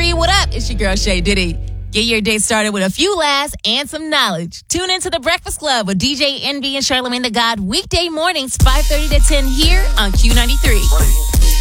Community, what up? It's your girl, Shay Diddy. Get your day started with a few laughs and some knowledge. Tune into The Breakfast Club with DJ Envy and Charlamagne the God weekday mornings, 5:30 to 10 here on Q93.